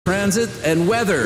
Transit and weather.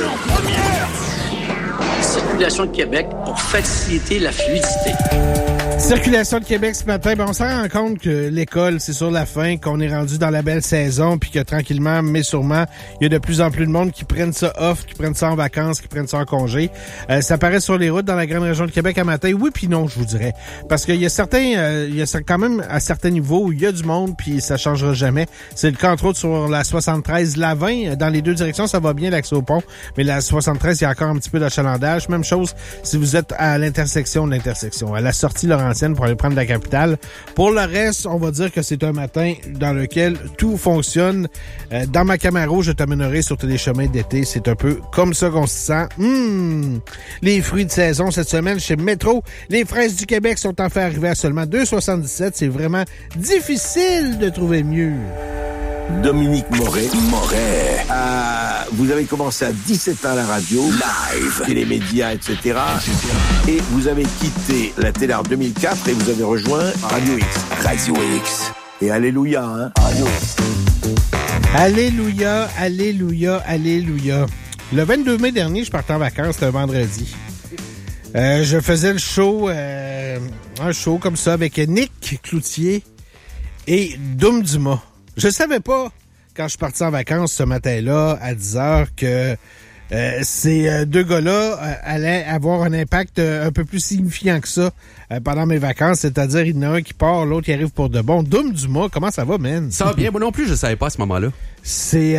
Circulation de Québec pour faciliter la fluidité. Circulation de Québec ce matin, on s'en rend compte que l'école, c'est sur la fin, qu'on est rendu dans la belle saison, puis que tranquillement, mais sûrement, il y a de plus en plus de monde qui prennent ça off, qui prennent ça en vacances, qui prennent ça en congé. Ça paraît sur les routes dans la grande région de Québec à matin. Oui puis non, je vous dirais. Parce qu'il y a certains, il y a quand même à certains niveaux où il y a du monde, puis ça changera jamais. C'est le cas, entre autres, sur la 73, la 20. Dans les deux directions, ça va bien, l'accès au pont. Mais la 73, il y a encore un petit peu d'achalandage. Même chose si vous êtes à l'intersection de l'intersection, à la sortie Laurentienne pour aller prendre la capitale. Pour le reste, on va dire que c'est un matin dans lequel tout fonctionne. Dans ma Camaro, je t'amènerai sur tous les chemins d'été. C'est un peu comme ça qu'on se sent. Les fruits de saison cette semaine chez Métro. Les fraises du Québec sont en fait arrivées à seulement 2,77. C'est vraiment difficile de trouver mieux. Dominique Moret. Vous avez commencé à 17 ans à la radio, live, télémédias, etc. Et vous avez quitté la télé en 2004 et vous avez rejoint Radio X. Radio X. Et alléluia, hein? Radio X. Alléluia, alléluia, alléluia. Le 22 mai dernier, je partais en vacances, c'était un vendredi. Je faisais le show, un show comme ça avec Nick Cloutier et Doom Dumas. Je savais pas, quand je suis parti en vacances ce matin-là, à 10h, que ces deux gars-là allaient avoir un impact un peu plus signifiant que ça pendant mes vacances. C'est-à-dire, il y en a un qui part, l'autre qui arrive pour de bon. Doom Dumas, comment ça va, man? Ça va bien. Moi non plus, je savais pas à ce moment-là. C'est...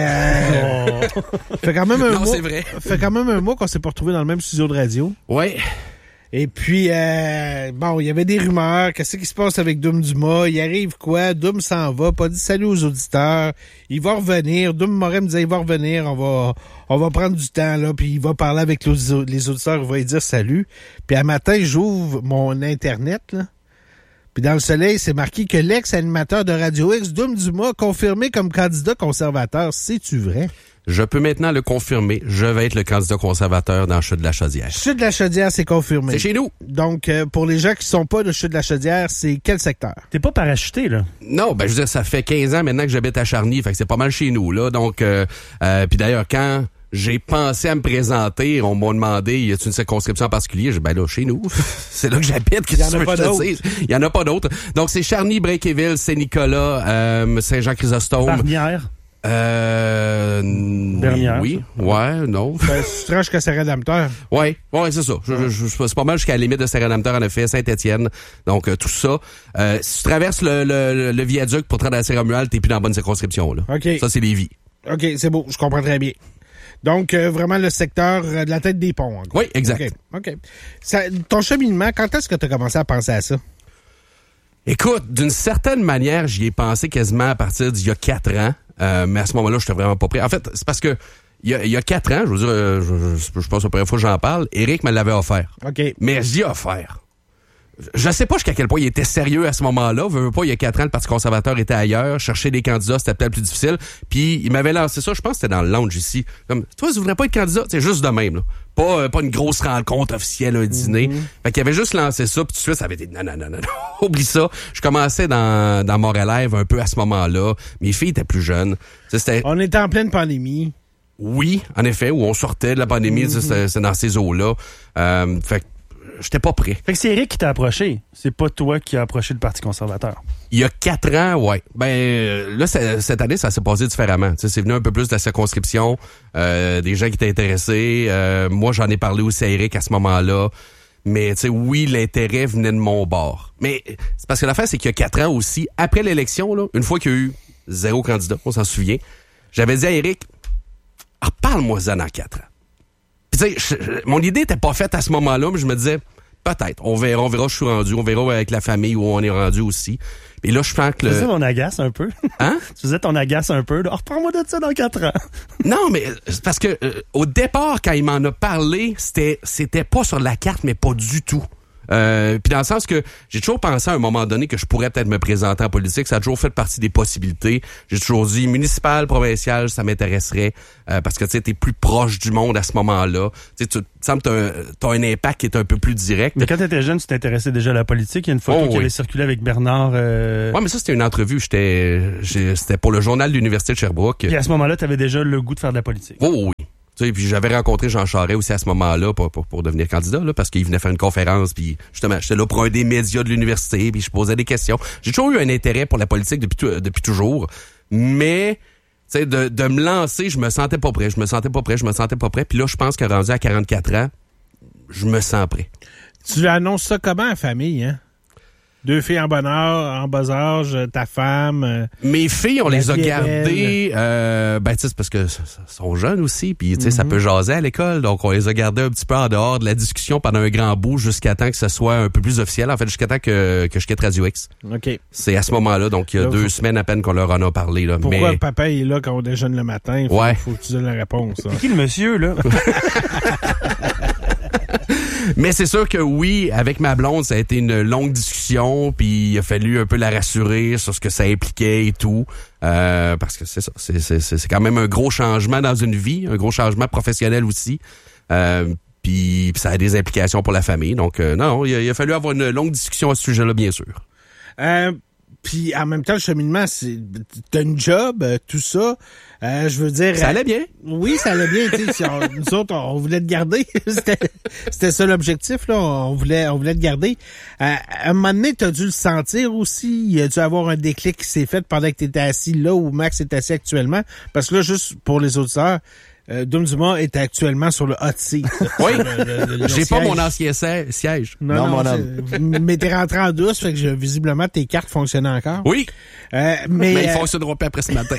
fait quand même un non, mois. C'est vrai. Fait quand même un mois qu'on s'est pas retrouvés dans le même studio de radio. Ouais. Et puis, bon, il y avait des rumeurs. Qu'est-ce qui se passe avec Doom Dumas? Il arrive quoi? Doom s'en va. Pas dit salut aux auditeurs. Il va revenir. Doom Moret me disait, il va revenir. On va prendre du temps, là. Puis il va parler avec les auditeurs. Il va lui dire salut. Puis à matin, j'ouvre mon Internet, là. Puis dans le soleil, c'est marqué que l'ex-animateur de Radio X, Doom Dumas, confirmé comme candidat conservateur. C'est-tu vrai? Je peux maintenant le confirmer. Je vais être le candidat conservateur dans Chute de la Chaudière. Chute de la Chaudière, c'est confirmé. C'est chez nous. Donc, pour les gens qui sont pas de Chute de la Chaudière, c'est quel secteur? T'es pas parachuté, là? Non, je veux dire, ça fait 15 ans maintenant que j'habite à Charny, fait que c'est pas mal chez nous, là. Donc, puis d'ailleurs, quand j'ai pensé à me présenter, on m'a demandé, y a-t-il une circonscription en particulier? J'ai dit, là, chez nous. C'est là que j'habite. Il y en a pas d'autres. Il y en a pas d'autres. Donc, c'est Charny, Bréquéville, Saint-Nicolas, Saint-Jean-Chrysostome. Barnière. Dernière. Oui. Ouais, non. C'est étrange que c'est rédempteur. Ouais, c'est ça. C'est pas mal jusqu'à la limite de Saint-Rédempteur, en effet, Saint-Étienne. Donc, tout ça. Si tu traverses le viaduc pour te rendre à Saint-Romuald, t'es plus dans la bonne circonscription, là. OK. Ça, c'est Lévis. OK, c'est beau. Je comprends très bien. Donc, vraiment le secteur de la tête des ponts, en gros. Oui, exact. OK. Ton cheminement, quand est-ce que tu as commencé à penser à ça? Écoute, d'une certaine manière, j'y ai pensé quasiment à partir d'il y a 4 ans. Mais à ce moment-là, j'étais vraiment pas prêt. En fait, c'est parce que il y a 4 ans, je veux dire, je pense la première fois que j'en parle, Éric me l'avait offert. OK. Mais j'y ai offert. Je sais pas jusqu'à quel point il était sérieux à ce moment-là. Veux pas, il y a 4 ans, le Parti conservateur était ailleurs. Chercher des candidats, c'était peut-être plus difficile. Puis, il m'avait lancé ça, je pense que c'était dans le lounge ici. Comme, toi, tu voudrais pas être candidat? C'est juste de même, là. Pas une grosse rencontre officielle, un dîner. Fait qu'il avait juste lancé ça, puis tout de suite, ça avait été non. Oublie ça. Je commençais dans mon relève un peu à ce moment-là. Mes filles étaient plus jeunes. On était en pleine pandémie. Oui, en effet, où on sortait de la pandémie, c'est dans ces eaux-là. Fait que j'étais pas prêt. Fait que c'est Éric qui t'a approché. C'est pas toi qui as approché le Parti conservateur. Il y a 4 ans, ouais. Là, cette année, ça s'est passé différemment. T'sais, c'est venu un peu plus de la circonscription, des gens qui étaient intéressés. Moi, j'en ai parlé aussi à Éric à ce moment-là. Mais, tu sais, oui, l'intérêt venait de mon bord. Mais c'est parce que l'affaire, c'est qu'il y a 4 ans aussi, après l'élection, là, une fois qu'il y a eu 0 candidat, on s'en souvient, j'avais dit à Éric, parle-moi-en dans 4 ans. Puis, tu sais, mon idée était pas faite à ce moment-là, mais je me disais, peut-être, on verra où je suis rendu, on verra avec la famille où on est rendu aussi. Et là, je pense que Tu faisais ton agace un peu. Hein? Tu faisais ton agace un peu. Reprends-moi de ça dans 4 ans. Non, mais c'est parce que au départ, quand il m'en a parlé, c'était pas sur la carte, mais pas du tout. Puis dans le sens que j'ai toujours pensé à un moment donné que je pourrais peut-être me présenter en politique. Ça a toujours fait partie des possibilités. J'ai toujours dit municipal, provincial, ça m'intéresserait parce que tu sais, t'es plus proche du monde à ce moment-là. Tu sembles t'as un impact qui est un peu plus direct. Mais quand t'étais jeune, tu t'intéressais déjà à la politique. Il y a une photo qui avait circulé avec Bernard. Ouais, mais ça c'était une entrevue. C'était pour le journal de l'Université de Sherbrooke. Et à ce moment-là, t'avais déjà le goût de faire de la politique. Oh oui. Tu sais, puis j'avais rencontré Jean Charest aussi à ce moment-là pour devenir candidat, là, parce qu'il venait faire une conférence, puis justement, j'étais là pour un des médias de l'université, puis je posais des questions. J'ai toujours eu un intérêt pour la politique depuis toujours, mais tu sais, de me lancer, je me sentais pas prêt, puis là, je pense que rendu à 44 ans, je me sens prêt. Tu annonces ça comment à la famille, hein? 2 filles en bas âge, ta femme. Mes filles, on les a gardées, c'est parce que sont jeunes aussi, puis tu sais, ça peut jaser à l'école, donc on les a gardées un petit peu en dehors de la discussion pendant un grand bout jusqu'à temps que ce soit un peu plus officiel, en fait, jusqu'à temps que je quitte Radio X. OK. C'est à ce moment-là, donc il y a 2 semaines à peine qu'on leur en a parlé. Là. Pourquoi le papa est là quand on déjeune le matin? Faut que tu donnes la réponse. C'est qui le monsieur, là? Mais c'est sûr que oui, avec ma blonde, ça a été une longue discussion, puis il a fallu un peu la rassurer sur ce que ça impliquait et tout, parce que c'est ça, c'est quand même un gros changement dans une vie, un gros changement professionnel aussi, puis ça a des implications pour la famille. Donc non, il a fallu avoir une longue discussion à ce sujet-là, bien sûr. Puis en même temps, le cheminement, t'as une job, tout ça. Je veux dire. Ça allait bien. Oui, ça allait bien. Nous autres, on voulait te garder. C'était ça l'objectif, là. On voulait te garder. À un moment donné, t'as dû le sentir aussi. Il a dû avoir un déclic qui s'est fait pendant que t'étais assis là où Max est assis actuellement. Parce que là, juste pour les auditeurs, Dom Dumas est actuellement sur le hot seat. Oui, j'ai pas mon ancien siège. Non, mon homme. Mais t'es rentré en douce, fait que visiblement tes cartes fonctionnaient encore. Oui. Mais ils fonctionneront pas après ce matin.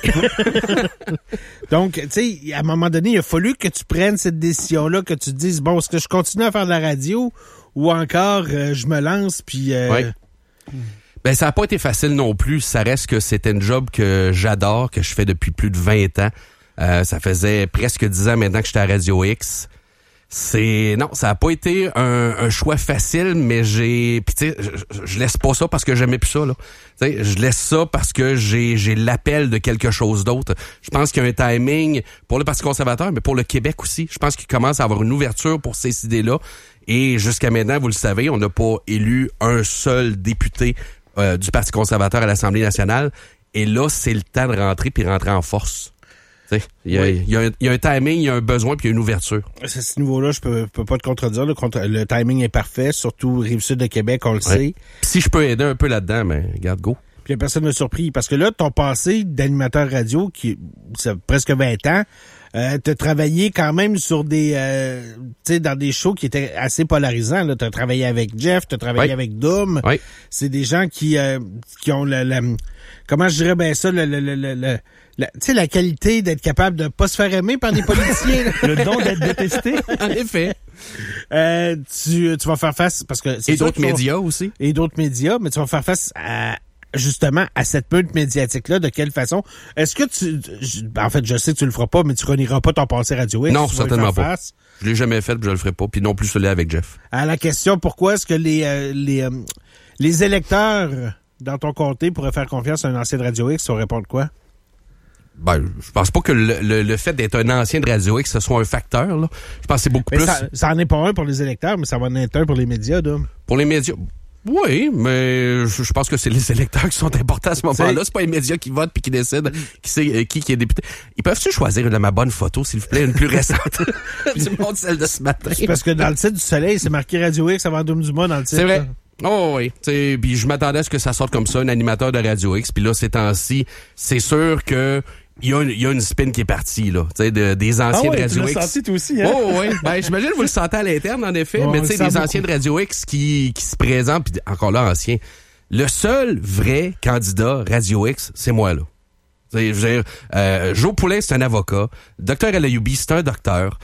Donc, tu sais, à un moment donné, il a fallu que tu prennes cette décision-là, que tu te dises, bon, est-ce que je continue à faire de la radio ou encore je me lance puis. Oui. Ben ça a pas été facile non plus. Ça reste que c'était une job que j'adore, que je fais depuis plus de 20 ans. Ça faisait presque 10 ans maintenant que j'étais à Radio X. Non, ça a pas été un choix facile, mais puis tu sais, je laisse pas ça parce que j'aimais plus ça, là. Tu sais, je laisse ça parce que j'ai l'appel de quelque chose d'autre. Je pense qu'il y a un timing pour le Parti conservateur, mais pour le Québec aussi. Je pense qu'il commence à avoir une ouverture pour ces idées-là. Et jusqu'à maintenant, vous le savez, on n'a pas élu un seul député du Parti conservateur à l'Assemblée nationale. Et là, c'est le temps de rentrer en force. Il y a un timing, il y a un besoin, puis il y a une ouverture. À ce niveau-là, je peux pas te contredire. Le timing est parfait, surtout Rive-Sud de Québec, on le sait. Si je peux aider un peu là-dedans, mais regarde, go. Puis la personne m'a surpris, parce que là, ton passé d'animateur radio, c'est presque 20 ans, t'as travaillé quand même sur des, tu sais, dans des shows qui étaient assez polarisants. Là, t'as travaillé avec Jeff, t'as travaillé avec Doom. Oui. C'est des gens qui ont comment je dirais bien ça, tu sais, la qualité d'être capable de pas se faire aimer par des politiciens. Le don d'être détesté. En effet. Tu vas faire face, parce que c'est d'autres médias aussi. Et d'autres médias, mais tu vas faire face justement à cette meute médiatique-là. De quelle façon? Est-ce que en fait, je sais que tu le feras pas, mais tu renieras pas ton passé Radio X? Non, certainement pas. Je l'ai jamais fait, puis je le ferai pas, puis non plus celui avec Jeff. À la question, pourquoi est-ce que les électeurs dans ton comté pourraient faire confiance à un ancien de Radio X? Tu vas répondre quoi? Ben, je pense pas que le fait d'être un ancien de Radio X, ce soit un facteur, là. Je pense que c'est beaucoup plus... Ça en est pas un pour les électeurs, mais ça va en être un pour les médias, là. Pour les médias... Oui, mais je pense que c'est les électeurs qui sont importants à ce moment-là. C'est pas les médias qui votent puis qui décident qui est député. Ils peuvent-tu choisir une de ma bonne photo, s'il vous plaît, une plus récente? Tu me montres celle de ce matin. C'est parce que dans le titre du Soleil, c'est marqué Radio X avant Dom Dumas dans le titre. C'est vrai. Oh oui, puis je m'attendais à ce que ça sorte comme ça, un animateur de Radio X. Puis là, ces temps-ci, c'est sûr que il y a une spin qui est partie, là, tu sais, des anciens de Radio X. Tu l'as senti, toi aussi, hein? Oh, oui. Ben, j'imagine que vous le sentez à l'interne, en effet. Oh, mais tu sais, des anciens de Radio X qui se présentent, puis encore là, anciens. Le seul vrai candidat Radio X, c'est moi, là. Je veux dire, Joe Poulin, c'est un avocat. Dr. Alayoubi, c'est un docteur.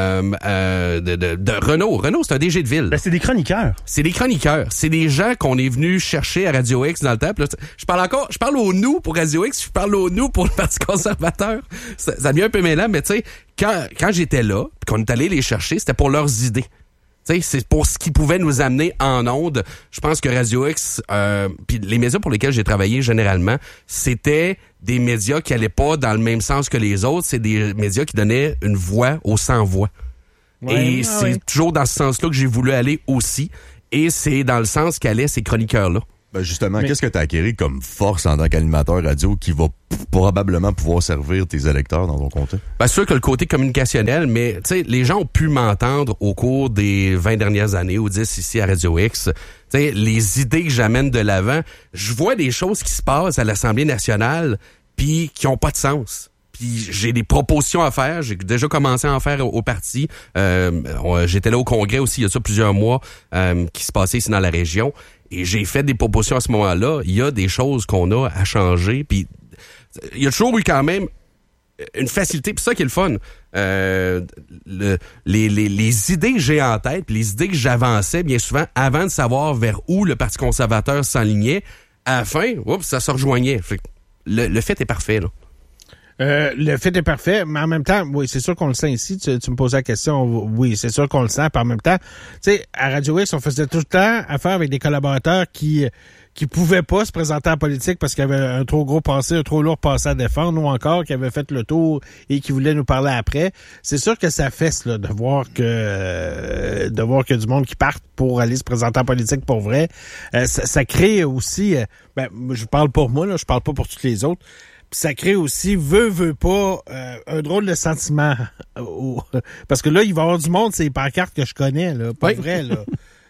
Renaud, c'est un DG de ville. Ben, c'est des chroniqueurs. C'est des chroniqueurs. C'est des gens qu'on est venu chercher à Radio X dans le temps. Là, je parle au nous pour Radio X, je parle au nous pour le Parti conservateur. Ça devient un peu mêlant, mais tu sais, quand j'étais là, puis qu'on est allé les chercher, c'était pour leurs idées. C'est pour ce qui pouvait nous amener en onde. Je pense que Radio X, puis les médias pour lesquels j'ai travaillé généralement, c'était des médias qui allaient pas dans le même sens que les autres. C'est des médias qui donnaient une voix aux sans-voix. Et c'est toujours dans ce sens-là que j'ai voulu aller aussi. Et c'est dans le sens qu'allaient ces chroniqueurs-là. Ben justement, qu'est-ce que tu as acquis comme force en tant qu'animateur radio qui va probablement pouvoir servir tes électeurs dans ton comté? Ben, c'est sûr que le côté communicationnel, mais tu sais, les gens ont pu m'entendre au cours des 20 dernières années ou 10 ici à Radio X. Tu sais, les idées que j'amène de l'avant, je vois des choses qui se passent à l'Assemblée nationale puis qui ont pas de sens. Puis j'ai des propositions à faire. J'ai déjà commencé à en faire au parti. J'étais là au congrès aussi il y a ça plusieurs mois qui se passait ici dans la région. Et j'ai fait des propositions à ce moment-là. Il y a des choses qu'on a à changer. Puis il y a toujours eu quand même une facilité. Puis ça qui est le fun. Les idées que j'ai en tête, les idées que j'avançais bien souvent avant de savoir vers où le Parti conservateur s'enlignait, à la fin, ça se rejoignait. Le fait est parfait, là. Le fait est parfait, mais en même temps, oui, c'est sûr qu'on le sent ici. Tu me posais la question, oui, c'est sûr qu'on le sent. Puis en même temps, tu sais, à Radio X, on faisait tout le temps affaire avec des collaborateurs qui pouvaient pas se présenter en politique parce qu'ils avaient un trop gros passé, un trop lourd passé à défendre, ou encore qui avaient fait le tour et qui voulaient nous parler après. C'est sûr que ça fesse là de voir que du monde qui part pour aller se présenter en politique pour vrai. Ça crée aussi, je parle pour moi là, je parle pas pour toutes les autres. Puis ça crée aussi, veut pas, un drôle de sentiment. Parce que là, il va y avoir du monde, c'est les pancartes que je connais, là. Pas vrai, là.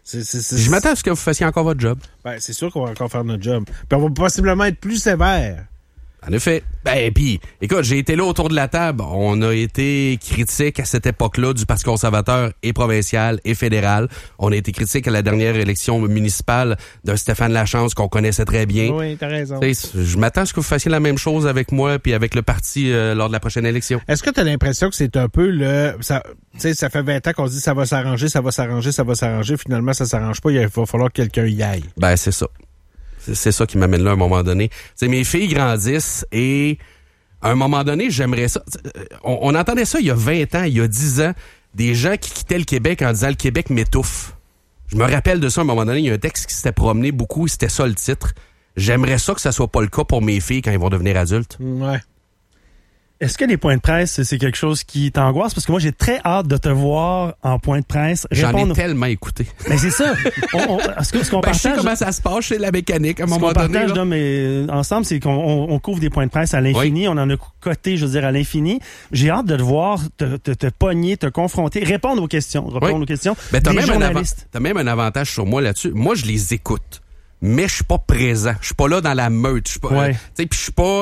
Je m'attends à ce que vous fassiez encore votre job. Ben, c'est sûr qu'on va encore faire notre job. Puis on va possiblement être plus sévère. En effet. Ben, puis, écoute, j'ai été là autour de la table. On a été critique à cette époque-là du Parti conservateur et provincial et fédéral. On a été critique à la dernière élection municipale de Stéphane Lachance qu'on connaissait très bien. Oui, t'as raison. Je m'attends à ce que vous fassiez la même chose avec moi puis avec le parti lors de la prochaine élection. Est-ce que tu as l'impression que c'est un peu ça fait 20 ans qu'on se dit ça va s'arranger. Finalement, ça s'arrange pas. Il va falloir que quelqu'un y aille. Ben, c'est ça. C'est ça qui m'amène là à un moment donné. T'sais, mes filles grandissent et à un moment donné, j'aimerais ça. On entendait ça il y a 20 ans, il y a 10 ans, des gens qui quittaient le Québec en disant « Le Québec m'étouffe ». Je me rappelle de ça à un moment donné, il y a un texte qui s'était promené beaucoup, c'était ça le titre. J'aimerais ça que ça soit pas le cas pour mes filles quand ils vont devenir adultes. Ouais. Est-ce que les points de presse, c'est quelque chose qui t'angoisse? Parce que moi, j'ai très hâte de te voir en point de presse répondre. J'en ai tellement écouté. Mais c'est ça. Ce qu'on je sais partage, comment ça se passe chez la mécanique à un moment donné. Ce qu'on partage mais ensemble, c'est qu'on couvre des points de presse à l'infini. Oui. On en a coté, je veux dire, à l'infini. J'ai hâte de te voir te pogner, te confronter, répondre aux questions. Ben, t'as même un avantage sur moi là-dessus. Moi, je les écoute. Mais je suis pas présent. Je suis pas là dans la meute. Je suis pas, tu sais, puis je suis pas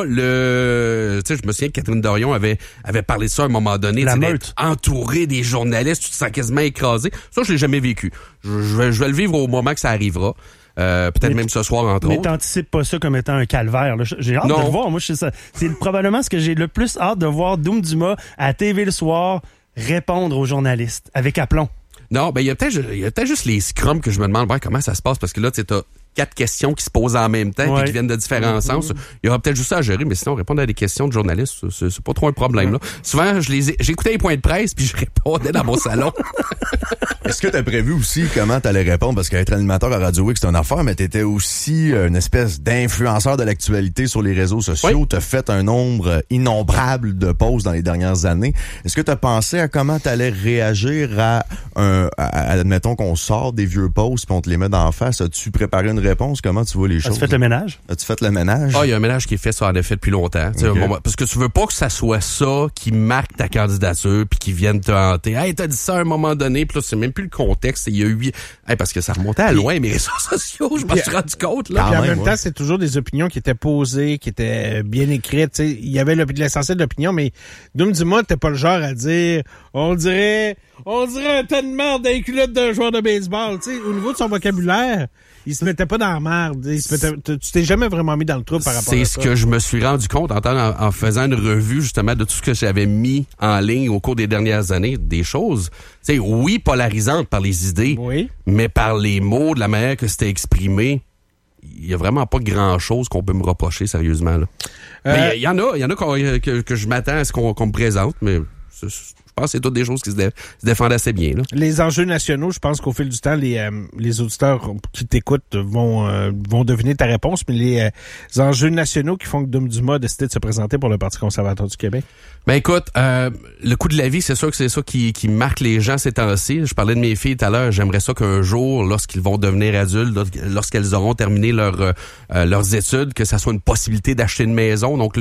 le, tu sais, je me souviens que Catherine Dorion avait parlé de ça à un moment donné. La meute. Entouré des journalistes, tu te sens quasiment écrasé. Ça, je l'ai jamais vécu. Je vais le vivre au moment que ça arrivera. Peut-être même ce soir, entre autres. Mais t'anticipes pas ça comme étant un calvaire, là. J'ai hâte de le voir. Moi, c'est probablement ce que j'ai le plus hâte de voir Doom Dumas à TV le soir répondre aux journalistes avec aplomb. Non, ben, il y a peut-être juste les scrums que je me demande, comment ça se passe, parce que là, tu sais, t'as 4 questions qui se posent en même temps et qui viennent de différents sens. Il y aura peut-être juste ça à gérer, mais sinon, répondre à des questions de journalistes, c'est pas trop un problème, là. Souvent, j'écoutais les points de presse puis je répondais dans mon salon. Est-ce que tu as prévu aussi comment tu allais répondre? Parce qu'être animateur à Radio X, c'est une affaire, mais tu étais aussi une espèce d'influenceur de l'actualité sur les réseaux sociaux. Oui. Tu as fait un nombre innombrable de posts dans les dernières années. Est-ce que tu as pensé à comment tu allais réagir à admettons qu'on sort des vieux posts puis on te les met d'en face? As-tu préparé une réponse? Comment tu vois les choses? As-tu fait le ménage? As-tu fait le ménage? Ah, il y a un ménage qui est fait, ça en a fait depuis longtemps. Okay. Parce que tu veux pas que ça soit ça qui marque ta candidature puis qui vienne te hanter. Hey, t'as dit ça à un moment donné, puis là, c'est même plus le contexte. Il y a eu... parce que ça remontait à loin, mes réseaux sociaux, je m'en suis rendu compte, là. Puis en même temps, c'est toujours des opinions qui étaient posées, qui étaient bien écrites. T'sais. Il y avait l'essentiel d'opinion, mais Doom Dumas, t'es pas le genre à dire on dirait un tas de merde dans les culottes d'un joueur de baseball. T'sais. Au niveau de son vocabulaire, il se mettait pas dans la merde. Tu t'es jamais vraiment mis dans le trou par rapport à ça. C'est ce que je me suis rendu compte en faisant une revue justement de tout ce que j'avais mis en ligne au cours des dernières années. Des choses, oui, polarisantes par les idées, mais par les mots, de la manière que c'était exprimé, il y a vraiment pas grand-chose qu'on peut me reprocher sérieusement. Là. Mais il y en a que je m'attends à ce qu'on me présente, mais je pense que c'est toutes des choses qui se défendent assez bien. Là. Les enjeux nationaux, je pense qu'au fil du temps, les auditeurs qui t'écoutent vont deviner ta réponse, mais les enjeux nationaux qui font que Doom Dumas a décidé de se présenter pour le Parti conservateur du Québec. Ben écoute, le coût de la vie, c'est sûr que c'est ça qui marque les gens ces temps-ci. Je parlais de mes filles tout à l'heure, j'aimerais ça qu'un jour, lorsqu'ils vont devenir adultes, lorsqu'elles auront terminé leurs études, que ça soit une possibilité d'acheter une maison. Donc,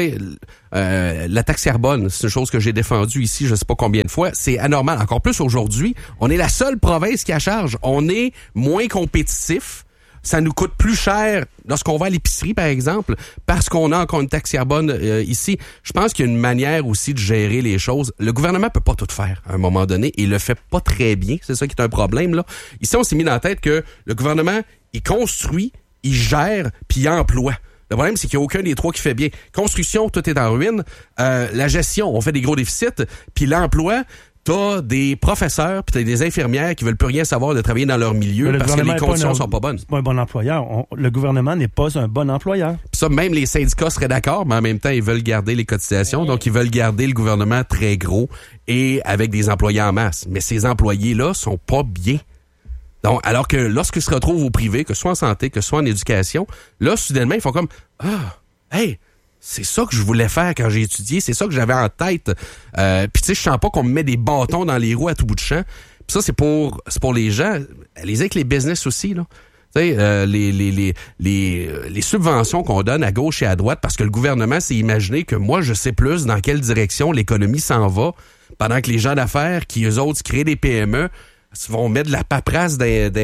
la taxe carbone, c'est une chose que j'ai défendue ici, je sais pas combien de fois. C'est anormal. Encore plus aujourd'hui, on est la seule province qui a charge. On est moins compétitif. Ça nous coûte plus cher lorsqu'on va à l'épicerie, par exemple, parce qu'on a encore une taxe carbone ici. Je pense qu'il y a une manière aussi de gérer les choses. Le gouvernement peut pas tout faire à un moment donné et il le fait pas très bien. C'est ça qui est un problème, là. Ici, on s'est mis dans la tête que le gouvernement, il construit, il gère, puis il emploie. Le problème, c'est qu'il n'y a aucun des trois qui fait bien. Construction, tout est en ruine. La gestion, on fait des gros déficits. Puis l'emploi, t'as des professeurs puis t'as des infirmières qui veulent plus rien savoir de travailler dans leur milieu parce que les conditions sont pas bonnes. C'est pas un bon employeur. Le gouvernement n'est pas un bon employeur. Puis ça, même les syndicats seraient d'accord, mais en même temps, ils veulent garder les cotisations. Donc, ils veulent garder le gouvernement très gros et avec des employés en masse. Mais ces employés-là sont pas bien. Donc, alors que lorsqu'ils se retrouvent au privé, que ce soit en santé, que ce soit en éducation, là, soudainement, ils font comme « Ah, hey! » C'est ça que je voulais faire quand j'ai étudié, c'est ça que j'avais en tête. Puis tu sais, je sens pas qu'on me met des bâtons dans les roues à tout bout de champ. Puis ça, c'est pour les gens. Allez-y avec les business aussi, là. Tu sais, les subventions qu'on donne à gauche et à droite parce que le gouvernement s'est imaginé que moi, je sais plus dans quelle direction l'économie s'en va, pendant que les gens d'affaires qui, eux autres, créent des PME, vont mettre de la paperasse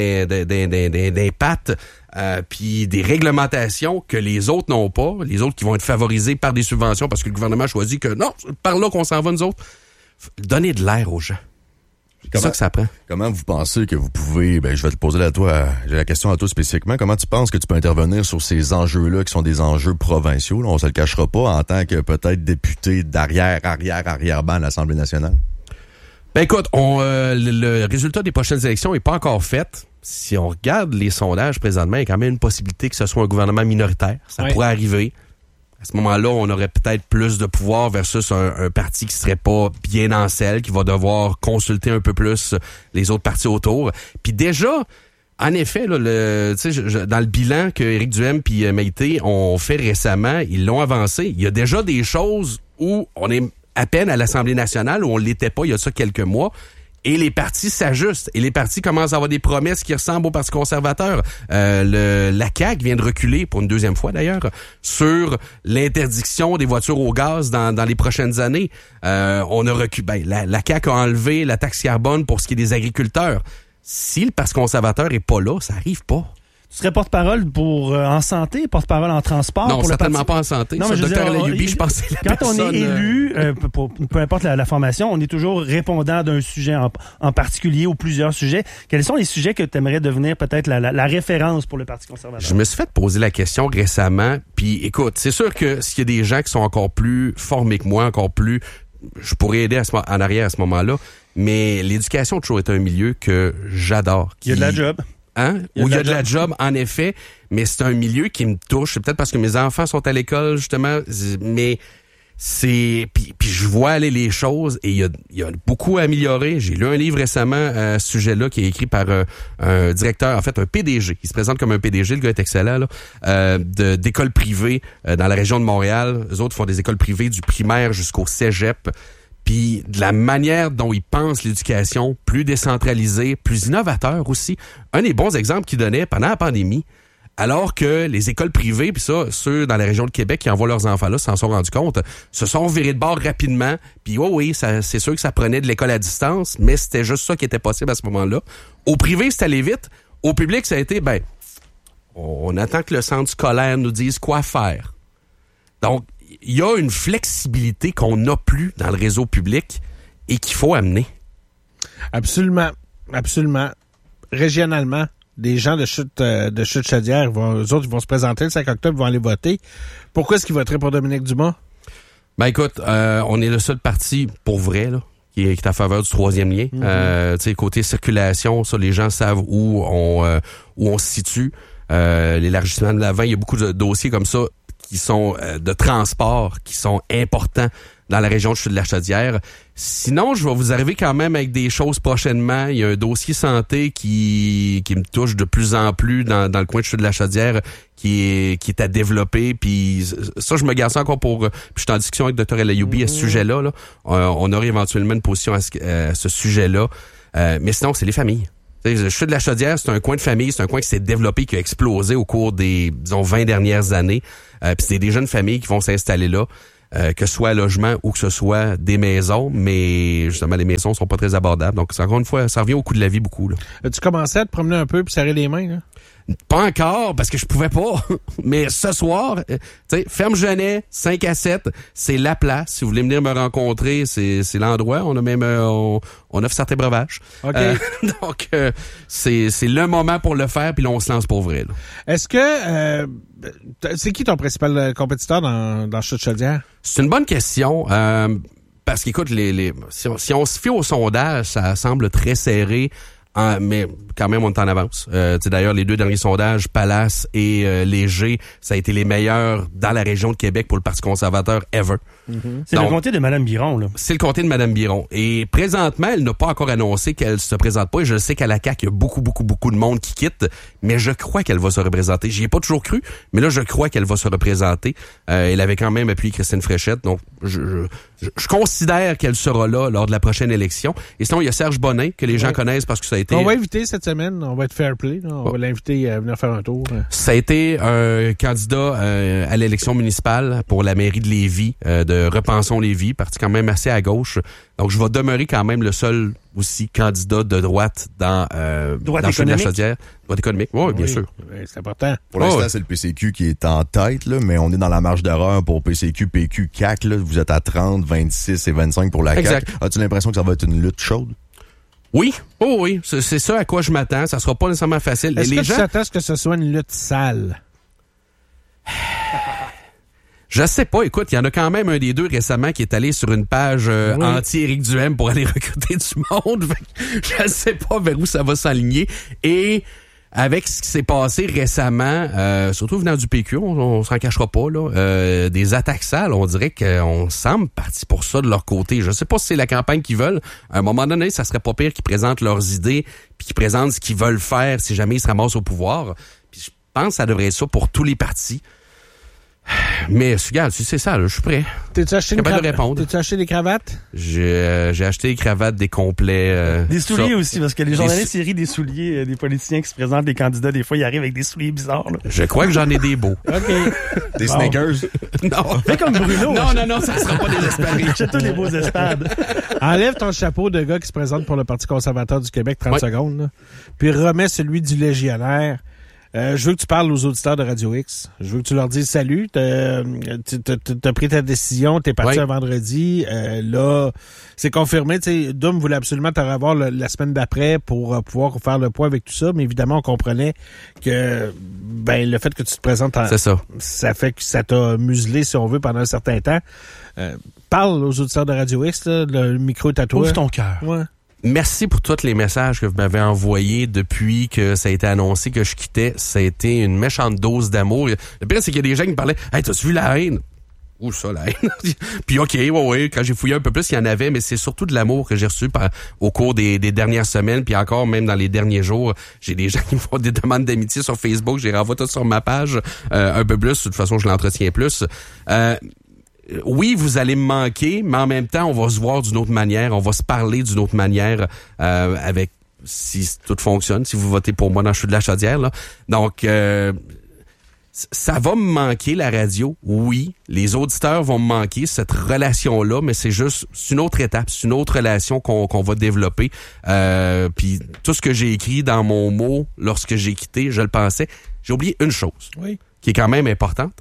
des pattes puis des réglementations que les autres n'ont pas, les autres qui vont être favorisés par des subventions parce que le gouvernement choisit que non, c'est par là qu'on s'en va nous autres. Donner de l'air aux gens. C'est ça que ça prend. Comment vous pensez que vous pouvez, je vais te poser j'ai la question à toi spécifiquement, comment tu penses que tu peux intervenir sur ces enjeux-là qui sont des enjeux provinciaux, là, on se le cachera pas, en tant que peut-être député d'arrière-ban à l'Assemblée nationale? Ben écoute, le résultat des prochaines élections est pas encore fait. Si on regarde les sondages présentement, il y a quand même une possibilité que ce soit un gouvernement minoritaire. Ça pourrait arriver. À ce moment-là, on aurait peut-être plus de pouvoir versus un parti qui serait pas bien en selle, qui va devoir consulter un peu plus les autres partis autour. Puis déjà, en effet, là, dans le bilan que Éric Duhem puis Maïté ont fait récemment, ils l'ont avancé. Il y a déjà des choses où on est à peine à l'Assemblée nationale, où on l'était pas il y a ça quelques mois, et les partis s'ajustent, et les partis commencent à avoir des promesses qui ressemblent au Parti conservateur. La CAQ vient de reculer, pour une deuxième fois d'ailleurs, sur l'interdiction des voitures au gaz dans les prochaines années. On a reculé, la CAQ a enlevé la taxe carbone pour ce qui est des agriculteurs. Si le Parti conservateur est pas là, ça arrive pas. Tu serais porte-parole en santé, porte-parole en transport? Non, pour certainement le pas en santé. Non, mais Dr. Alayoubi, je pense que c'est la personne... Quand on est élu, peu importe la formation, on est toujours répondant d'un sujet en particulier ou plusieurs sujets. Quels sont les sujets que tu aimerais devenir peut-être la référence pour le Parti conservateur? Je me suis fait poser la question récemment, puis écoute, c'est sûr que s'il y a des gens qui sont encore plus formés que moi, encore plus... Je pourrais aider en arrière à ce moment-là, mais l'éducation a toujours été un milieu que j'adore. Il y a de la job. Où il y a de la job, en effet, mais c'est un milieu qui me touche. C'est peut-être parce que mes enfants sont à l'école, justement, mais c'est... Puis je vois aller les choses et il y a beaucoup à améliorer. J'ai lu un livre récemment à ce sujet-là qui est écrit par un directeur, en fait, un PDG. Il se présente comme un PDG, le gars est excellent, là, d'écoles privées dans la région de Montréal. Eux autres font des écoles privées du primaire jusqu'au cégep. Puis de la manière dont ils pensent l'éducation, plus décentralisée, plus innovateur aussi. Un des bons exemples qu'ils donnaient pendant la pandémie, alors que les écoles privées, puis ça, ceux dans la région de Québec qui envoient leurs enfants là, s'en sont rendus compte, se sont virés de bord rapidement. Puis c'est sûr que ça prenait de l'école à distance, mais c'était juste ça qui était possible à ce moment-là. Au privé, c'est allé vite. Au public, ça a été, on attend que le centre scolaire nous dise quoi faire. Donc, il y a une flexibilité qu'on n'a plus dans le réseau public et qu'il faut amener. Absolument. Absolument. Régionalement, des gens de Chute-Chaudière, eux autres, ils vont se présenter le 5 octobre, ils vont aller voter. Pourquoi est-ce qu'ils voteraient pour Dominique Dumas? Écoute, on est le seul parti, pour vrai, là, qui est à faveur du troisième lien. Mm-hmm. Côté circulation, ça, les gens savent où on se situe. L'élargissement de l'avant, il y a beaucoup de dossiers comme ça qui sont de transport, qui sont importants dans la région de Chutes-de-la-Chaudière. Sinon, je vais vous arriver quand même avec des choses prochainement. Il y a un dossier santé qui me touche de plus en plus dans le coin de Chutes-de-la-Chaudière qui est à développer. Puis ça, je me garde ça encore pour... Puis je suis en discussion avec Dr. El Ayoubi à ce sujet-là. Là. On aurait éventuellement une position à ce sujet-là. Mais sinon, c'est les familles. Chutes-de-la-Chaudière, c'est un coin de famille, c'est un coin qui s'est développé, qui a explosé au cours des, disons, 20 dernières années. Puis c'est des jeunes familles qui vont s'installer là. Que ce soit un logement ou que ce soit des maisons, mais justement, les maisons sont pas très abordables. Donc, encore une fois, ça revient au coût de la vie beaucoup. Là. As-tu commencé à te promener un peu puis serrer les mains, là? Pas encore, parce que je pouvais pas. Mais ce soir, tu sais, Ferme Genet, 5 à 7, c'est la place. Si vous voulez venir me rencontrer, c'est l'endroit. On a même, on offre certains breuvages. OK. Donc, c'est le moment pour le faire, puis là, on se lance pour vrai. Là. Est-ce que, c'est qui ton principal compétiteur dans Chutes-de-Chaudière? C'est une bonne question. Parce qu'écoute, si on se fie au sondage, ça semble très serré. Mais quand même, on est en avance. D'ailleurs, les 2 derniers sondages, Palace et Léger, ça a été les meilleurs dans la région de Québec pour le Parti conservateur ever. Mm-hmm. C'est le comté de Mme Biron, là. C'est le comté de Mme Biron. Et présentement, elle n'a pas encore annoncé qu'elle se présente pas. Et je sais qu'à la CAQ, il y a beaucoup de monde qui quitte. Mais je crois qu'elle va se représenter. J'y ai pas toujours cru, mais là, je crois qu'elle va se représenter. Elle avait quand même appuyé Christine Fréchette. Donc, je considère qu'elle sera là lors de la prochaine élection. Et sinon, il y a Serge Bonin, que les gens connaissent parce que ça a été... On va inviter cette semaine. On va être fair play. Là. On va l'inviter à venir faire un tour. Ça a été un candidat à l'élection municipale pour la mairie de Lévis, de Repensons Lévis, parti quand même assez à gauche. Donc, je vais demeurer quand même le seul aussi candidat de droite dans Chutes-de-la-Chaudière. Droite économique, oui, bien sûr. Oui, c'est important. Pour l'instant, c'est le PCQ qui est en tête, là, mais on est dans la marge d'erreur pour PCQ, PQ, CAQ. Là. Vous êtes à 30, 26 et 25 pour la CAQ. As-tu l'impression que ça va être une lutte chaude? Oui, oui. C'est ça à quoi je m'attends. Ça sera pas nécessairement facile. Est-ce que tu t'attends à ce que ce soit une lutte sale? Je sais pas. Écoute, il y en a quand même un des deux récemment qui est allé sur une page anti-Éric Duhaime pour aller recruter du monde. Je sais pas vers où ça va s'aligner. Et avec ce qui s'est passé récemment, surtout venant du PQ, on s'en cachera pas, là, des attaques sales, on dirait qu'on semble parti pour ça de leur côté. Je sais pas si c'est la campagne qu'ils veulent. À un moment donné, ça serait pas pire qu'ils présentent leurs idées puis qu'ils présentent ce qu'ils veulent faire si jamais ils se ramassent au pouvoir. Puis je pense que ça devrait être ça pour tous les partis. Mais regarde, c'est ça, là, je suis prêt. T'as-tu acheté T'as-tu acheté des cravates? J'ai acheté des cravates, des complets. Des souliers aussi, parce que les journalistes rient des souliers des politiciens qui se présentent, les candidats, des fois, ils arrivent avec des souliers bizarres. Là. Je crois que j'en ai des beaux. OK. Des sneakers? Non. Fais comme Bruno. Non, ça sera pas des espadrilles. Achète-toi des beaux espades. Enlève ton chapeau de gars qui se présente pour le Parti conservateur du Québec, 30 secondes, là, puis remets celui du légionnaire. Je veux que tu parles aux auditeurs de Radio X. Je veux que tu leur dises salut. T'as pris ta décision, t'es parti un vendredi. Là, c'est confirmé. Dom voulait absolument te revoir la semaine d'après pour pouvoir faire le point avec tout ça. Mais évidemment, on comprenait que le fait que tu te présentes, c'est ça. Ça fait que ça t'a muselé, si on veut, pendant un certain temps. Parle aux auditeurs de Radio X. Là, le micro est à toi. Ouvre ton cœur. Ouais. Merci pour tous les messages que vous m'avez envoyés depuis que ça a été annoncé que je quittais. Ça a été une méchante dose d'amour. Le pire, c'est qu'il y a des gens qui me parlaient « Hey, t'as-tu vu la haine? » Où ça, la haine? Puis OK, ouais, quand j'ai fouillé un peu plus, il y en avait, mais c'est surtout de l'amour que j'ai reçu au cours des dernières semaines, puis encore même dans les derniers jours. J'ai des gens qui me font des demandes d'amitié sur Facebook, je les renvoie tout sur ma page un peu plus. De toute façon, je l'entretiens plus. Oui, vous allez me manquer, mais en même temps, on va se voir d'une autre manière, on va se parler d'une autre manière avec, si tout fonctionne, si vous votez pour moi dans Chutes-de-la-Chaudière, là. Donc, ça va me manquer, la radio, oui. Les auditeurs vont me manquer, cette relation-là, mais c'est une autre étape, c'est une autre relation qu'on va développer. Puis tout ce que j'ai écrit dans mon mot lorsque j'ai quitté, je le pensais. J'ai oublié une chose, qui est quand même importante.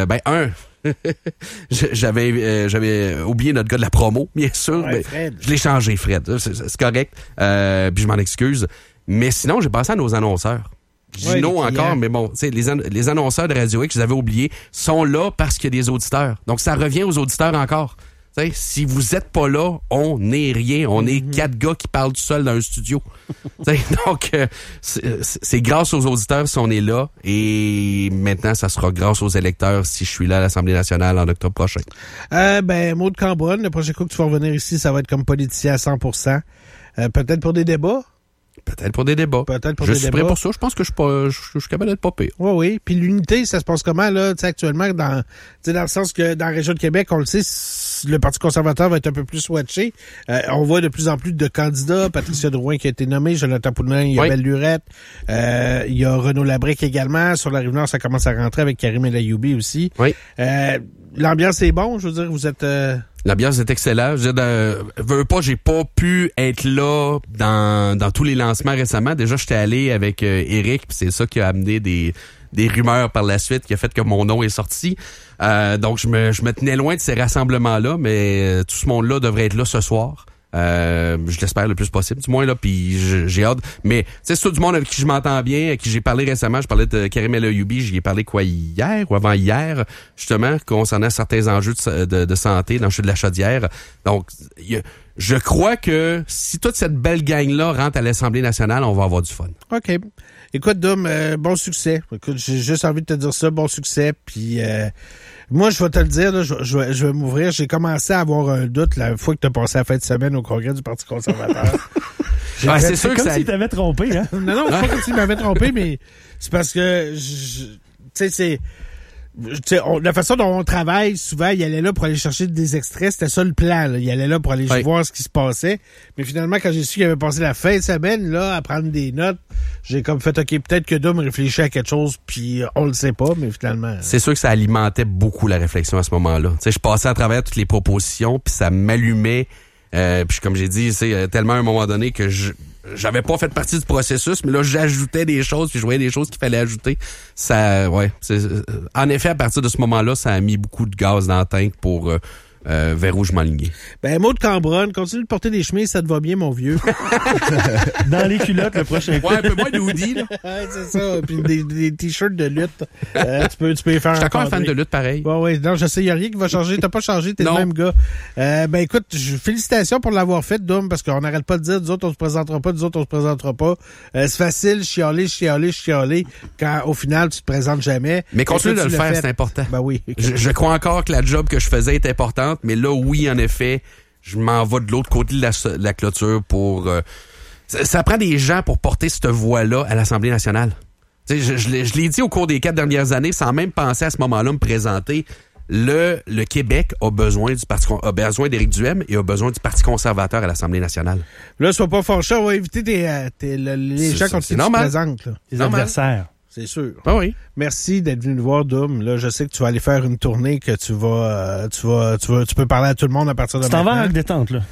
J'avais oublié notre gars de la promo, bien sûr. Mais je l'ai changé, Fred. C'est correct. Puis je m'en excuse. Mais sinon, j'ai pensé à nos annonceurs. Gino encore, mais bon, tu sais, les annonceurs de Radio X, je les avais oubliés, sont là parce qu'il y a des auditeurs. Donc, ça revient aux auditeurs encore. T'sais, si vous êtes pas là, on n'est rien. On est 4 gars qui parlent tout seuls dans un studio. Donc, c'est grâce aux auditeurs si on est là. Et maintenant, ça sera grâce aux électeurs si je suis là à l'Assemblée nationale en octobre prochain. Maud Cambronne, le prochain coup que tu vas revenir ici, ça va être comme politicien à 100%. Peut-être pour des débats? Peut-être pour des débats. Je suis prêt pour ça. Je pense que je suis capable d'être pas pire. Oui. Puis l'unité, ça se passe comment, là, actuellement, dans le sens que dans la région de Québec, on le sait, le Parti conservateur va être un peu plus swatché. On voit de plus en plus de candidats. Patricia Drouin qui a été nommée, Jonathan Poulin, il y a Belle Lurette, il y a Renaud Labrec également. Sur la Rive-Nord, ça commence à rentrer avec Karim El Ayoumi aussi. Oui. L'ambiance est bon, je veux dire, vous êtes... L'ambiance est excellente. Je veux dire, j'ai pas pu être là dans tous les lancements récemment. Déjà, j'étais allé avec Éric, puis c'est ça qui a amené des rumeurs par la suite, qui a fait que mon nom est sorti. Donc, je me tenais loin de ces rassemblements-là, mais tout ce monde-là devrait être là ce soir. Je l'espère le plus possible, du moins, là, puis j'ai hâte. Mais, tu sais, c'est tout du monde avec qui je m'entends bien, avec qui j'ai parlé récemment. Je parlais de Karim El Ayoumi, j'y ai parlé hier ou avant-hier, justement, concernant certains enjeux de santé dans le sud de la Chaudière. Donc, je crois que si toute cette belle gang-là rentre à l'Assemblée nationale, on va avoir du fun. OK. Écoute, Dom, bon succès. Écoute, j'ai juste envie de te dire ça, bon succès, puis... moi, je vais te le dire, là, je vais m'ouvrir. J'ai commencé à avoir un doute la fois que tu as passé la fin de semaine au congrès du Parti conservateur. C'est sûr que comme s'il t'avait trompé, hein? Non, c'est pas comme s'il m'avait trompé, mais c'est parce que, la façon dont on travaille, souvent, il allait là pour aller chercher des extraits. C'était ça le plan, là. Il allait là pour aller voir ce qui se passait. Mais finalement, quand j'ai su qu'il avait passé la fin de semaine, là, à prendre des notes, j'ai comme fait, OK, peut-être que Dom réfléchit à quelque chose, puis on le sait pas, mais finalement... C'est sûr que ça alimentait beaucoup la réflexion à ce moment-là. Tu sais, je passais à travers toutes les propositions, puis ça m'allumait. Puis comme j'ai dit, c'est tellement à un moment donné que j'avais pas fait partie du processus, mais là, j'ajoutais des choses, puis je voyais des choses qu'il fallait ajouter. Ça, en effet, à partir de ce moment-là, ça a mis beaucoup de gaz dans la tank pour vers où je m'enlignais. Maud Cambronne, continue de porter des chemises, ça te va bien, mon vieux. Dans les culottes, le prochain coup. Ouais, un peu moins de hoodie, là. C'est ça. Puis des t-shirts de lutte. Tu peux y faire. Je suis encore un fan de lutte, pareil. Non, je sais, il n'y a rien qui va changer. T'as pas changé, t'es le même gars. Écoute, félicitations pour l'avoir fait, Dom, parce qu'on n'arrête pas de dire, nous autres, on se présentera pas. C'est facile, chialer, quand, au final, tu te présentes jamais. Mais continue de le faire, c'est important. Ben oui. Je crois encore que la job que je faisais est importante. Mais là, oui, en effet, je m'en vais de l'autre côté de la clôture pour... ça prend des gens pour porter cette voix-là à l'Assemblée nationale. Tu sais, je l'ai dit au cours des 4 dernières années, sans même penser à ce moment-là me présenter. Le Québec a besoin d'Éric Duhem et a besoin du Parti conservateur à l'Assemblée nationale. Là, sois pas fâché, on va éviter les gens quand tu te présentes. Les adversaires. C'est sûr. Ah oui. Merci d'être venu nous voir, Dom. Là, je sais que tu vas aller faire une tournée, que tu peux parler à tout le monde à partir de maintenant. Tu t'en vas avec détente, là.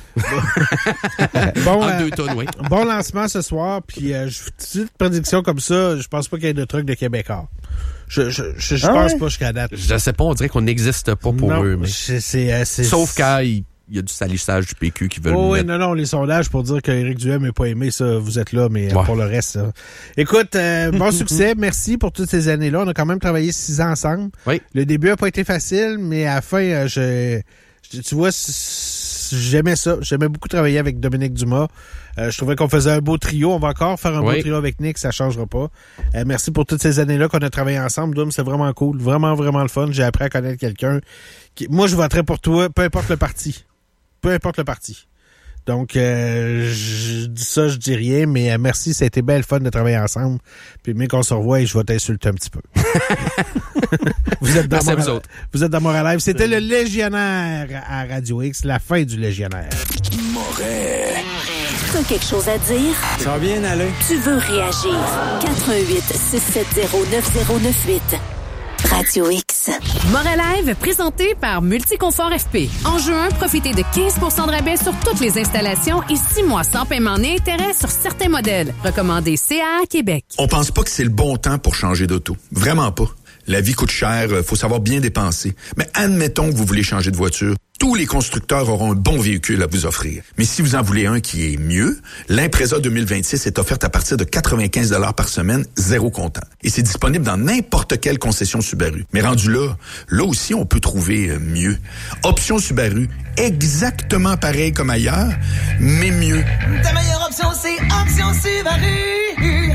Bon lancement ce soir, puis une petite prédiction comme ça, je pense pas qu'il y ait de trucs de Québécois. Je pense pas jusqu'à date. Je sais pas, on dirait qu'on n'existe pas pour eux. Mais... Sauf quand il y a du salissage du PQ qui veulent mettre... Non, les sondages pour dire qu'Éric Duhem n'est pas aimé, ça, vous êtes là, mais pour le reste, ça. Écoute, bon succès, merci pour toutes ces années-là. On a quand même travaillé 6 ans ensemble. Oui. Le début a pas été facile, mais à la fin, tu vois, j'aimais ça. J'aimais beaucoup travailler avec Dominique Dumas. Je trouvais qu'on faisait un beau trio. On va encore faire un beau trio avec Nick, ça changera pas. Merci pour toutes ces années-là qu'on a travaillé ensemble. Dom, c'est vraiment cool. Vraiment, vraiment le fun. J'ai appris à connaître quelqu'un moi, je voterais pour toi, peu importe le parti. Donc, je dis ça, je dis rien, mais merci, ça a été belle fun de travailler ensemble. Puis, mais qu'on se revoit et je vais t'insulter un petit peu. Vous êtes dans Montréal Live. C'était le Légionnaire à Radio X, la fin du Légionnaire. Moret. T'as quelque chose à dire? Ça va bien aller. Tu veux réagir? 88-670-9098. Radio X. Moret Live, présenté par Multiconfort FP. En juin, profitez de 15 % de rabais sur toutes les installations et 6 mois sans paiement ni intérêt sur certains modèles. Recommandé CA Québec. On pense pas que c'est le bon temps pour changer d'auto. Vraiment pas. La vie coûte cher, faut savoir bien dépenser. Mais admettons que vous voulez changer de voiture. Tous les constructeurs auront un bon véhicule à vous offrir. Mais si vous en voulez un qui est mieux, l'Impreza 2026 est offerte à partir de 95 $ par semaine, zéro comptant. Et c'est disponible dans n'importe quelle concession Subaru. Mais rendu là aussi, on peut trouver mieux. Option Subaru, exactement pareil comme ailleurs, mais mieux. Ta meilleure option, c'est Option Subaru.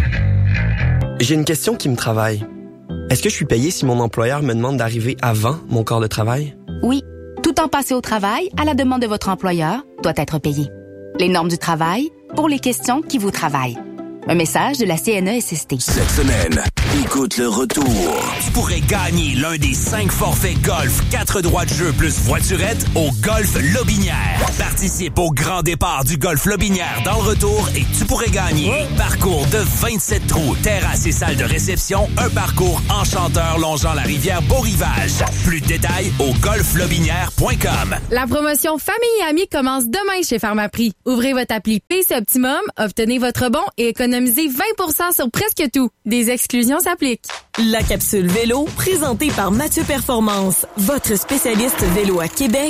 J'ai une question qui me travaille. Est-ce que je suis payé si mon employeur me demande d'arriver avant mon corps de travail? Oui. Tout temps passé au travail, à la demande de votre employeur, doit être payé. Les normes du travail, pour les questions qui vous travaillent. Un message de la CNESST. Cette semaine, écoute le retour. Tu pourrais gagner l'un des 5 forfaits golf, 4 droits de jeu plus voiturette au Golf Lobinière. Participe au grand départ du Golf Lobinière dans le retour et tu pourrais gagner parcours de 27 trous, terrasse et salle de réception, un parcours enchanteur longeant la rivière Beau-Rivage. Plus de détails au golflobinière.com. La promotion Famille et Amis commence demain chez Pharmaprix. Ouvrez votre appli PC Optimum, obtenez votre bon et économisez 20% sur presque tout. Des exclusions s'appliquent. La capsule vélo, présentée par Mathieu Performance, votre spécialiste vélo à Québec,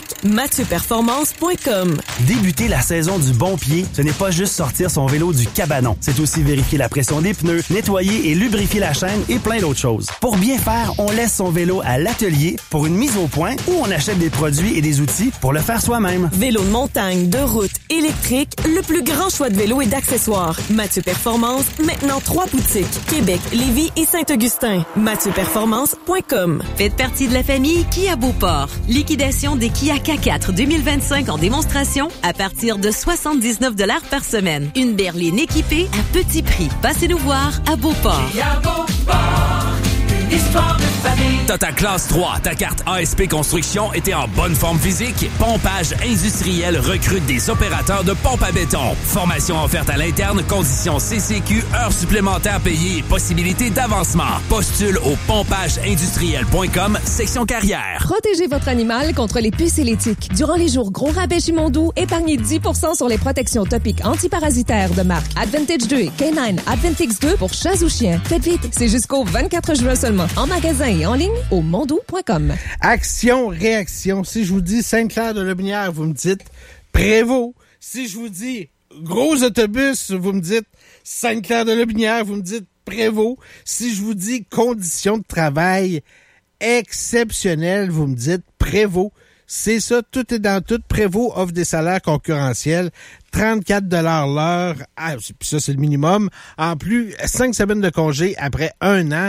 MathieuPerformance.com. Débuter la saison du bon pied, ce n'est pas juste sortir son vélo du cabanon. C'est aussi vérifier la pression des pneus, nettoyer et lubrifier la chaîne et plein d'autres choses. Pour bien faire, on laisse son vélo à l'atelier pour une mise au point ou on achète des produits et des outils pour le faire soi-même. Vélo de montagne, de route, électrique, le plus grand choix de vélos et d'accessoires. Mathieu Performance, maintenant 3 boutiques. Québec, Lévis et Saint-Augustin. MathieuPerformance.com. Faites partie de la famille Kia Beauport. Liquidation des Kia K4 2025 en démonstration à partir de 79 $ par semaine. Une berline équipée à petit prix. Passez nous voir à Beauport. Kia Beauport, une histoire de famille. T'as ta classe 3, ta carte ASP Construction était en bonne forme physique. Pompage Industriel recrute des opérateurs de pompe à béton. Formation offerte à l'interne, conditions CCQ, heures supplémentaires payées et possibilités d'avancement. Postule au pompageindustriel.com, section carrière. Protégez votre animal contre les puces et les tiques. Durant les jours gros rabais chez Mondou, épargnez 10% sur les protections topiques antiparasitaires de marque Advantage 2 et K9 Advantix 2 pour chats ou chiens. Faites vite, c'est jusqu'au 24 juin seulement. En magasin et en ligne au mondou.com. Action, réaction. Si je vous dis Sainte-Claire-de-Lobinière, vous me dites Prévost. Si je vous dis gros autobus, vous me dites Sainte-Claire-de-Lobinière, vous me dites Prévost. Si je vous dis conditions de travail exceptionnelles, vous me dites Prévost. C'est ça, tout est dans tout. Prévost offre des salaires concurrentiels, 34 $ l'heure. Ah, puis ça, c'est le minimum. En plus, 5 semaines de congé après 1 an.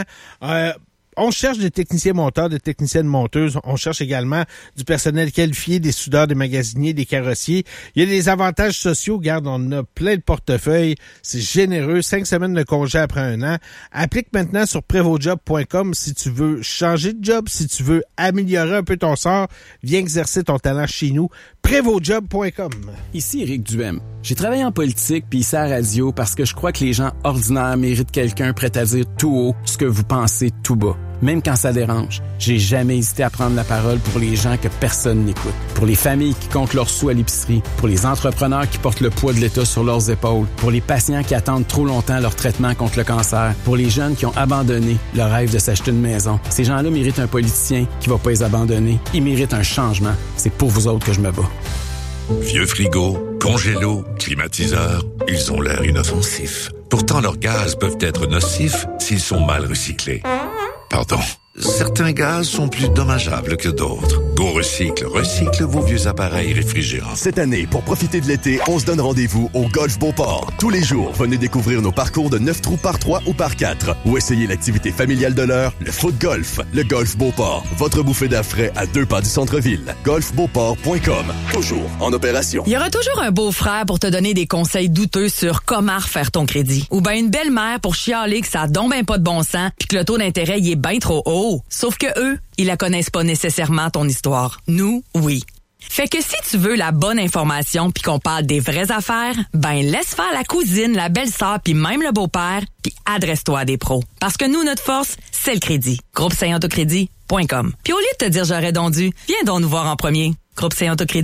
On cherche des techniciens monteurs, des techniciennes monteuses. On cherche également du personnel qualifié, des soudeurs, des magasiniers, des carrossiers. Il y a des avantages sociaux. Regarde, on a plein de portefeuilles. C'est généreux. 5 semaines de congé après 1 an. Applique maintenant sur prévostjob.com si tu veux changer de job, si tu veux améliorer un peu ton sort. Viens exercer ton talent chez nous. prévostjob.com. Ici Éric Duhem. J'ai travaillé en politique puis ici à la radio parce que je crois que les gens ordinaires méritent quelqu'un prêt à dire tout haut ce que vous pensez tout bas. Même quand ça dérange, j'ai jamais hésité à prendre la parole pour les gens que personne n'écoute. Pour les familles qui comptent leurs sous à l'épicerie, pour les entrepreneurs qui portent le poids de l'État sur leurs épaules, pour les patients qui attendent trop longtemps leur traitement contre le cancer, pour les jeunes qui ont abandonné le rêve de s'acheter une maison. Ces gens-là méritent un politicien qui va pas les abandonner. Ils méritent un changement. C'est pour vous autres que je me bats. Vieux frigo, congélo, climatiseur, ils ont l'air inoffensifs. Pourtant, leurs gaz peuvent être nocifs s'ils sont mal recyclés. Pardon. Certains gaz sont plus dommageables que d'autres. Go Recycle, recycle vos vieux appareils réfrigérants. Cette année, pour profiter de l'été, on se donne rendez-vous au Golf Beauport. Tous les jours, venez découvrir nos parcours de 9 trous par 3 ou par 4. Ou essayez l'activité familiale de l'heure, le foot golf. Le Golf Beauport, votre bouffée d'air frais à 2 pas du centre-ville. golfbeauport.com, toujours en opération. Il y aura toujours un beau-frère pour te donner des conseils douteux sur comment refaire ton crédit. Ou bien une belle-mère pour chialer que ça a donc ben pas de bon sens puis que le taux d'intérêt il est bien trop haut. Sauf que eux, ils la connaissent pas nécessairement ton histoire. Nous, oui. Fait que si tu veux la bonne information puis qu'on parle des vraies affaires, ben laisse faire la cousine, la belle-sœur puis même le beau-père puis adresse-toi à des pros. Parce que nous, notre force, c'est le crédit. GroupeSaintAutocrédit.com. Puis au lieu de te dire j'aurais donc dû, viens donc nous voir en premier. GroupeSaintAutocrédit.com.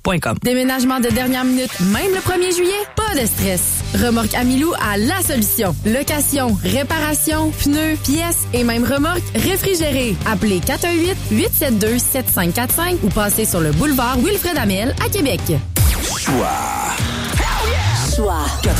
Déménagement de dernière minute, même le 1er juillet? Pas de stress. Remorque Amilou a la solution. Location, réparation, pneus, pièces et même remorque réfrigérée. Appelez 418-872-7545 ou passez sur le boulevard Wilfred Amel à Québec. Choix. Choix